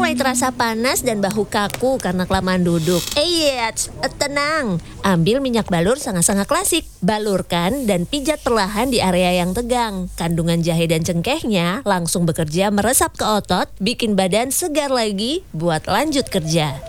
mulai terasa panas dan bahu kaku karena kelamaan duduk. Tenang. Ambil minyak balur sangat-sangat klasik. Balurkan dan pijat perlahan di area yang tegang. Kandungan jahe dan cengkehnya langsung bekerja meresap ke otot, bikin badan segar lagi buat lanjut kerja.